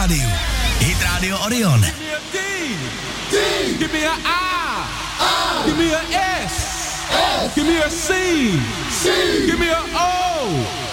rádiu. Hit Radio Orion. Give me a D. Give me a I. Give me a S. Give me a C. Give me a O.